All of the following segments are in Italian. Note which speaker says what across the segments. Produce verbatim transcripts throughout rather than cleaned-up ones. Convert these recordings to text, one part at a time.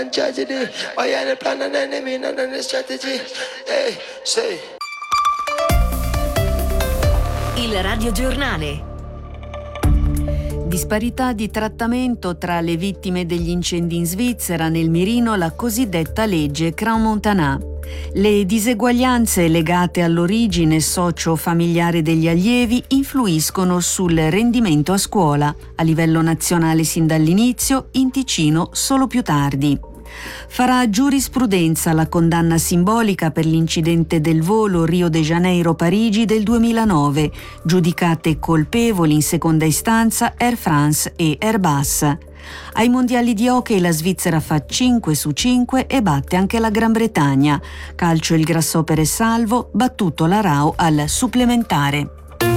Speaker 1: Tragedy, oh yeah, the plan and enemy, none of the strategy. Hey, say.
Speaker 2: Il radiogiornale. Disparità di trattamento tra le vittime degli incendi in Svizzera, nel mirino la cosiddetta legge Crans-Montana. Le diseguaglianze legate all'origine socio-familiare degli allievi influiscono sul rendimento a scuola, a livello nazionale sin dall'inizio, in Ticino solo più tardi. Farà giurisprudenza la condanna simbolica per l'incidente del volo Rio de Janeiro-Parigi del duemilanove, giudicate colpevoli in seconda istanza Air France e Airbus. Ai mondiali di hockey la Svizzera fa cinque su cinque e batte anche la Gran Bretagna. Calcio il Grasshopper è salvo, battuto l'Arao al supplementare.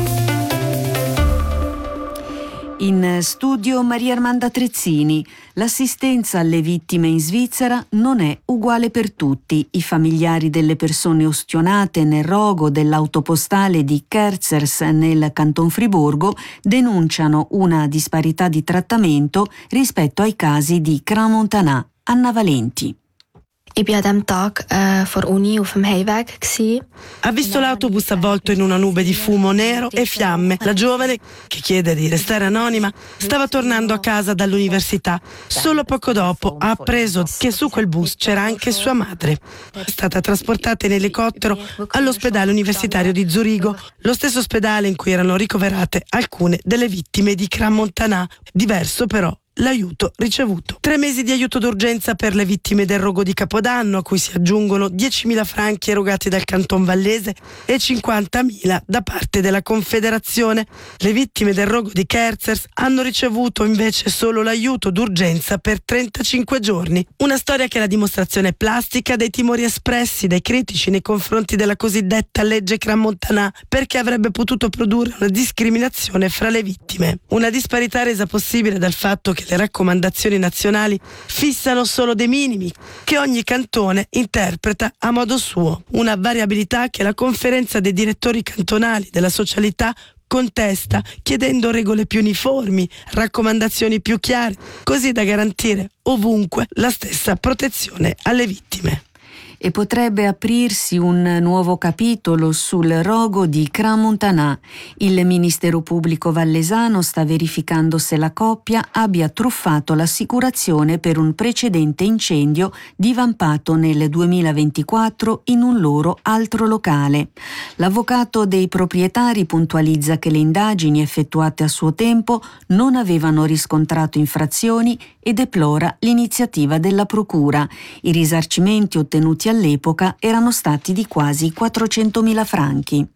Speaker 2: In studio Maria Armanda Trezzini. L'assistenza alle vittime in Svizzera non è uguale per tutti. I familiari delle persone ustionate nel rogo dell'autopostale di Kerzers nel Canton Friburgo denunciano una disparità di trattamento rispetto ai casi di Crans-Montana. Anna Valenti.
Speaker 3: Ich war an diesem Tag äh, vor Uni auf dem Heimweg.
Speaker 4: Ha visto l'autobus avvolto in una nube di fumo nero e fiamme. La giovane, che chiede di restare anonima, stava tornando a casa dall'università. Solo poco dopo ha appreso che su quel bus c'era anche sua madre. È stata trasportata in elicottero all'ospedale universitario di Zurigo, lo stesso ospedale in cui erano ricoverate alcune delle vittime di Crans-Montana. Diverso però l'aiuto ricevuto. Tre mesi di aiuto d'urgenza per le vittime del rogo di Capodanno, a cui si aggiungono diecimila franchi erogati dal Canton Vallese e cinquantamila da parte della Confederazione. Le vittime del rogo di Kerzers hanno ricevuto invece solo l'aiuto d'urgenza per trentacinque giorni. Una storia che è la dimostrazione plastica dei timori espressi dai critici nei confronti della cosiddetta legge Crans-Montana, perché avrebbe potuto produrre una discriminazione fra le vittime. Una disparità resa possibile dal fatto che le raccomandazioni nazionali fissano solo dei minimi che ogni cantone interpreta a modo suo, una variabilità che la conferenza dei direttori cantonali della socialità contesta, chiedendo regole più uniformi, raccomandazioni più chiare, così da garantire ovunque la stessa protezione alle vittime.
Speaker 2: E potrebbe aprirsi un nuovo capitolo sul rogo di Crans-Montana. Il Ministero Pubblico Vallesano sta verificando se la coppia abbia truffato l'assicurazione per un precedente incendio divampato nel duemilaventiquattro in un loro altro locale. L'avvocato dei proprietari puntualizza che le indagini effettuate a suo tempo non avevano riscontrato infrazioni e deplora l'iniziativa della Procura. I risarcimenti ottenuti all'epoca erano stati di quasi quattrocentomila franchi.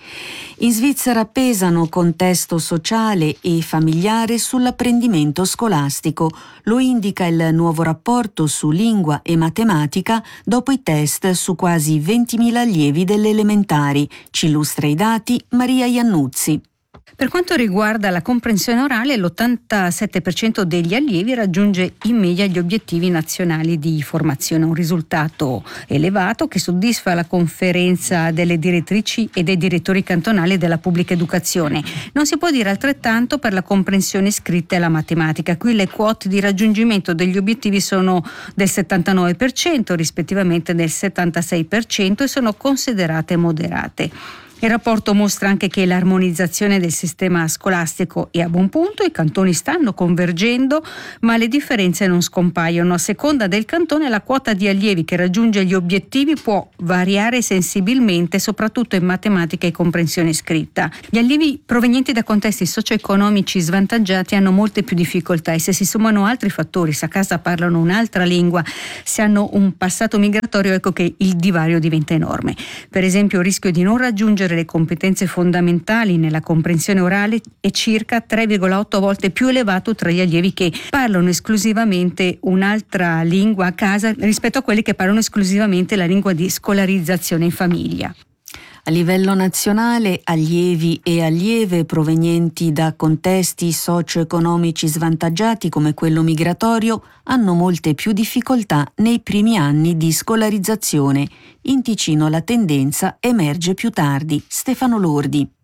Speaker 2: In Svizzera pesano contesto sociale e familiare sull'apprendimento scolastico. Lo indica il nuovo rapporto su lingua e matematica dopo i test su quasi ventimila allievi delle elementari. Ci illustra i dati Maria Iannuzzi.
Speaker 5: Per quanto riguarda la comprensione orale, l'ottantasette per cento degli allievi raggiunge in media gli obiettivi nazionali di formazione, un risultato elevato che soddisfa la conferenza delle direttrici e dei direttori cantonali della pubblica educazione. Non si può dire altrettanto per la comprensione scritta e la matematica. Qui le quote di raggiungimento degli obiettivi sono del settantanove per cento, rispettivamente del settantasei per cento, e sono considerate moderate. Il rapporto mostra anche che l'armonizzazione del sistema scolastico è a buon punto, i cantoni stanno convergendo, ma le differenze non scompaiono. A seconda del cantone la quota di allievi che raggiunge gli obiettivi può variare sensibilmente, soprattutto in matematica e comprensione scritta. Gli allievi provenienti da contesti socio-economici svantaggiati hanno molte più difficoltà, e se si sommano altri fattori, se a casa parlano un'altra lingua, se hanno un passato migratorio, ecco che il divario diventa enorme. Per esempio, il rischio di non raggiungere le competenze fondamentali nella comprensione orale è circa tre virgola otto volte più elevato tra gli allievi che parlano esclusivamente un'altra lingua a casa rispetto a quelli che parlano esclusivamente la lingua di scolarizzazione in famiglia.
Speaker 2: A livello nazionale, allievi e allieve provenienti da contesti socio-economici svantaggiati come quello migratorio hanno molte più difficoltà nei primi anni di scolarizzazione. In Ticino la tendenza emerge più tardi. Stefano Lordi.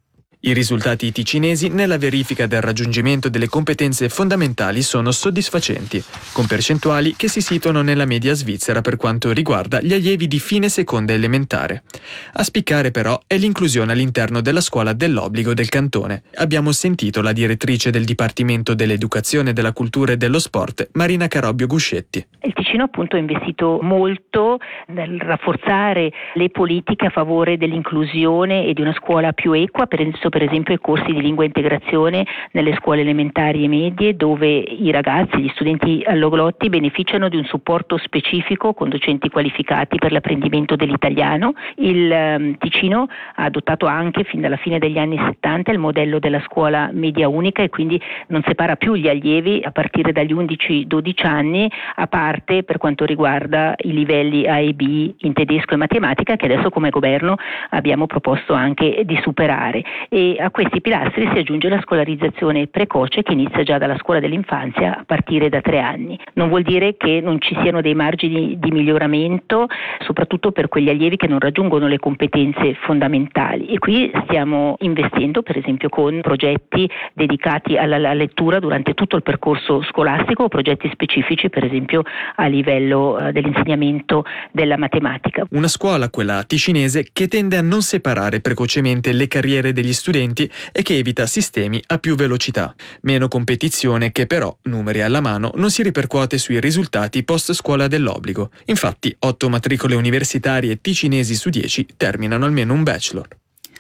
Speaker 6: I risultati ticinesi nella verifica del raggiungimento delle competenze fondamentali sono soddisfacenti, con percentuali che si situano nella media svizzera per quanto riguarda gli allievi di fine seconda elementare. A spiccare però è l'inclusione all'interno della scuola dell'obbligo del cantone. Abbiamo sentito la direttrice del Dipartimento dell'Educazione, della Cultura e dello Sport, Marina Carobbio Guscetti.
Speaker 7: Il Ticino appunto ha investito molto nel rafforzare le politiche a favore dell'inclusione e di una scuola più equa, per per esempio i corsi di lingua e integrazione nelle scuole elementari e medie, dove i ragazzi, gli studenti alloglotti beneficiano di un supporto specifico con docenti qualificati per l'apprendimento dell'italiano. Il um, Ticino ha adottato anche fin dalla fine degli anni settanta il modello della scuola media unica e quindi non separa più gli allievi a partire dagli undici dodici anni, a parte per quanto riguarda i livelli A e B in tedesco e matematica, che adesso come governo abbiamo proposto anche di superare. E a questi pilastri si aggiunge la scolarizzazione precoce, che inizia già dalla scuola dell'infanzia a partire da tre anni. Non vuol dire che non ci siano dei margini di miglioramento, soprattutto per quegli allievi che non raggiungono le competenze fondamentali, e qui stiamo investendo per esempio con progetti dedicati alla, alla lettura durante tutto il percorso scolastico o progetti specifici per esempio a livello uh, dell'insegnamento della matematica.
Speaker 6: Una scuola, quella ticinese, che tende a non separare precocemente le carriere degli studenti e che evita sistemi a più velocità. Meno competizione che però, numeri alla mano, non si ripercuote sui risultati post scuola dell'obbligo. Infatti, otto matricole universitarie ticinesi su dieci terminano almeno un bachelor.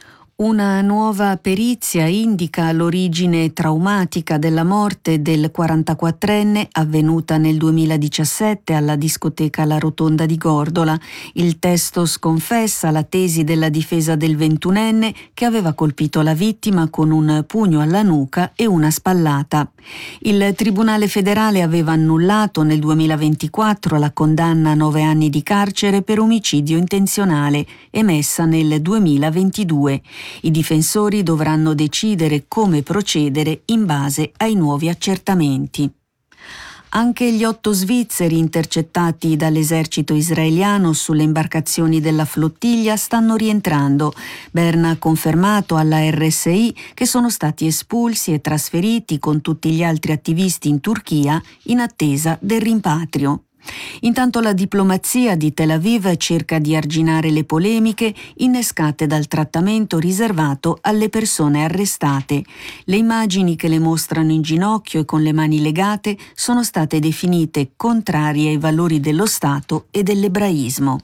Speaker 2: Una nuova perizia indica l'origine traumatica della morte del quarantaquattrenne avvenuta nel duemiladiciassette alla discoteca La Rotonda di Gordola. Il testo sconfessa la tesi della difesa del ventunenne che aveva colpito la vittima con un pugno alla nuca e una spallata. Il Tribunale federale aveva annullato nel duemilaventiquattro la condanna a nove anni di carcere per omicidio intenzionale emessa nel duemilaventidue. I difensori dovranno decidere come procedere in base ai nuovi accertamenti. Anche gli otto svizzeri intercettati dall'esercito israeliano sulle imbarcazioni della flottiglia stanno rientrando. Berna ha confermato alla R S I che sono stati espulsi e trasferiti con tutti gli altri attivisti in Turchia in attesa del rimpatrio. Intanto la diplomazia di Tel Aviv cerca di arginare le polemiche innescate dal trattamento riservato alle persone arrestate. Le immagini che le mostrano in ginocchio e con le mani legate sono state definite contrarie ai valori dello Stato e dell'ebraismo.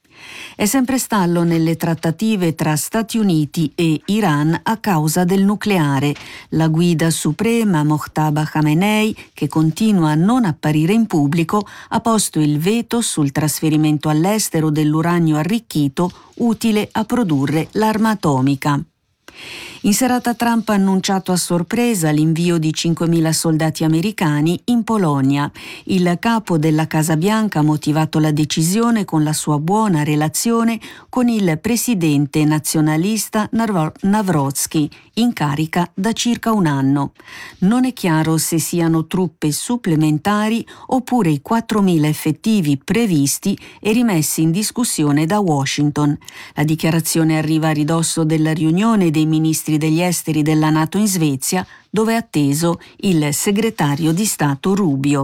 Speaker 2: È sempre stallo nelle trattative tra Stati Uniti e Iran a causa del nucleare. La guida suprema Mojtaba Khamenei, che continua a non apparire in pubblico, ha posto il veto sul trasferimento all'estero dell'uranio arricchito utile a produrre l'arma atomica. In serata Trump ha annunciato a sorpresa l'invio di cinquemila soldati americani in Polonia. Il capo della Casa Bianca ha motivato la decisione con la sua buona relazione con il presidente nazionalista Nawrocki, in carica da circa un anno. Non è chiaro se siano truppe supplementari oppure i quattromila effettivi previsti e rimessi in discussione da Washington. La dichiarazione arriva a ridosso della riunione dei ministri degli esteri della NATO in Svezia, dove è atteso il segretario di Stato Rubio.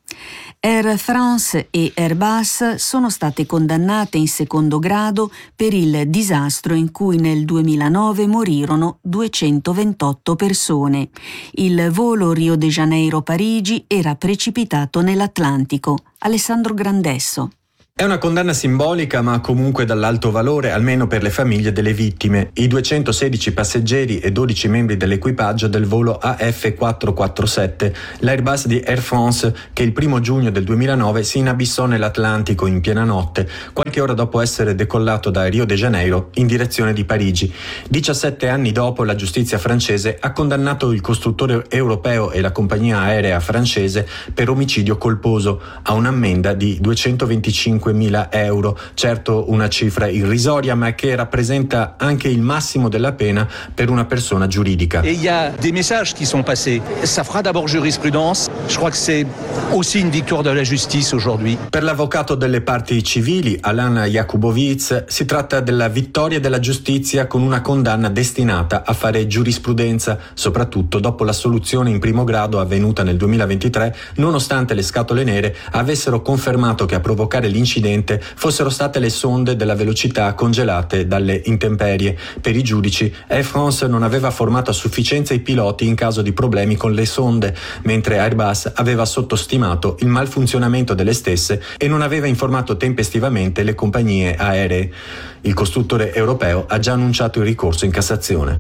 Speaker 2: Air France e Airbus sono state condannate in secondo grado per il disastro in cui nel duemilanove morirono duecentoventotto persone. Il volo Rio de Janeiro-Parigi era precipitato nell'Atlantico. Alessandro Grandesso.
Speaker 8: È una condanna simbolica ma comunque dall'alto valore, almeno per le famiglie delle vittime, i duecentosedici passeggeri e dodici membri dell'equipaggio del volo A F quattrocentoquarantasette, l'Airbus di Air France, che il primo giugno del duemilanove si inabissò nell'Atlantico in piena notte, qualche ora dopo essere decollato da Rio de Janeiro in direzione di Parigi. diciassette anni dopo, la giustizia francese ha condannato il costruttore europeo e la compagnia aerea francese per omicidio colposo a un'ammenda di duecentoventicinquemila euro, certo una cifra irrisoria ma che rappresenta anche il massimo della pena per una persona giuridica.
Speaker 9: Et il y a des messages qui sont passés. Ça fera d'abord jurisprudence Je crois que c'est aussi une victoire de la justice aujourd'hui.
Speaker 8: Per l'avvocato delle parti civili, Alan Jakubowicz, si tratta della vittoria della giustizia con una condanna destinata a fare giurisprudenza, soprattutto dopo l'assoluzione in primo grado avvenuta nel duemilaventitré, nonostante le scatole nere avessero confermato che a provocare l'incidente fossero state le sonde della velocità congelate dalle intemperie. Per i giudici, Air France non aveva formato a sufficienza i piloti in caso di problemi con le sonde, mentre Airbus aveva sottostimato il malfunzionamento delle stesse e non aveva informato tempestivamente le compagnie aeree. Il costruttore europeo ha già annunciato il ricorso in Cassazione.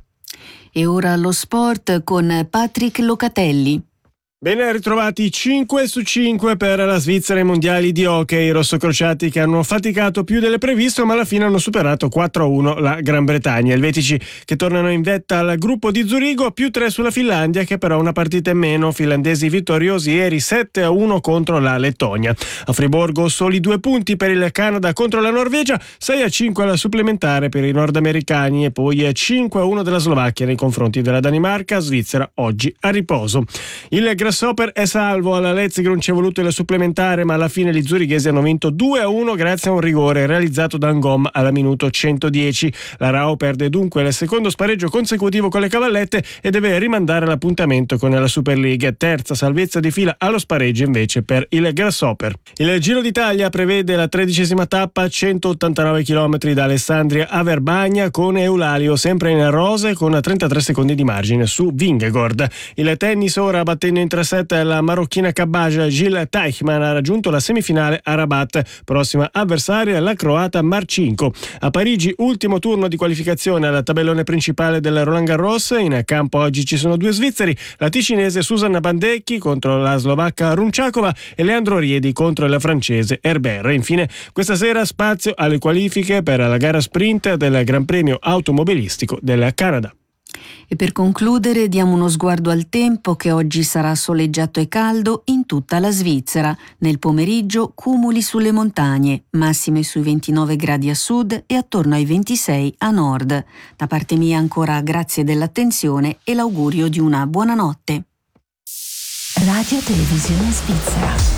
Speaker 2: E ora lo sport con Patrick Locatelli.
Speaker 10: Ben ritrovati, cinque su cinque per la Svizzera ai mondiali di hockey. I rossocrociati che hanno faticato più delle previsto, ma alla fine hanno superato quattro a uno la Gran Bretagna. I Elvetici che tornano in vetta al gruppo di Zurigo, più tre sulla Finlandia che però una partita in meno. Finlandesi vittoriosi ieri sette a uno contro la Lettonia. A Friburgo soli due punti per il Canada contro la Norvegia, sei a cinque alla supplementare per i nordamericani e poi cinque a uno della Slovacchia nei confronti della Danimarca. Svizzera oggi a riposo. Il Grasshopper è salvo, alla Letzigron ci è voluto il supplementare, ma alla fine gli zurighesi hanno vinto due a uno grazie a un rigore realizzato da Ngom alla minuto centodieci. La Rao perde dunque il secondo spareggio consecutivo con le cavallette e deve rimandare l'appuntamento con la Super League. Terza salvezza di fila allo spareggio invece per il Grasshopper. Il Giro d'Italia prevede la tredicesima tappa, centottantanove chilometri da Alessandria a Verbagna, con Eulalio sempre in rose con trentatré secondi di margine su Vingegaard. Il tennis ora, battendo in tre set la marocchina Kabbaj, Gilles Teichmann ha raggiunto la semifinale a Rabat. Prossima avversaria la croata Marcinko. A Parigi ultimo turno di qualificazione al tabellone principale del Roland Garros. In campo oggi ci sono due svizzeri, la ticinese Susanna Bandecchi contro la slovacca Runčáková e Leandro Riedi contro il francese Herbert. Infine questa sera spazio alle qualifiche per la gara sprint del Gran Premio automobilistico del Canada.
Speaker 2: E per concludere diamo uno sguardo al tempo, che oggi sarà soleggiato e caldo in tutta la Svizzera. Nel pomeriggio cumuli sulle montagne, massime sui ventinove gradi a sud e attorno ai ventisei a nord. Da parte mia ancora grazie dell'attenzione e l'augurio di una buona notte.
Speaker 11: Radio Televisione Svizzera.